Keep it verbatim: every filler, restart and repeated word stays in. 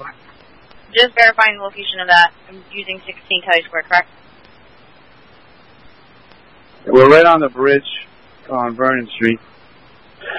Just verifying the location of that. I'm using sixteen Kelly Square, correct? We're right on the bridge on Vernon Street.